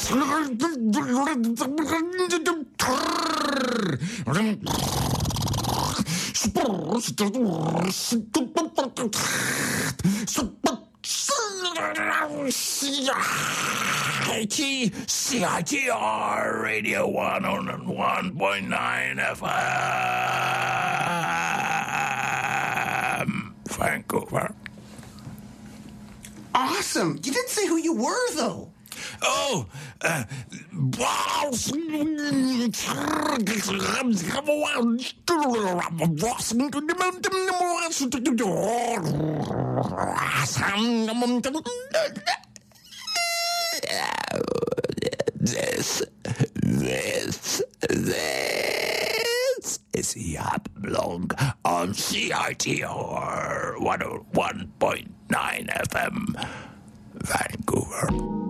CITR Radio 101.9 FM, Vancouver. Awesome. You didn't say who you were, though. Oh, This is Yacht Blog on CITR 101.9 FM, Vancouver.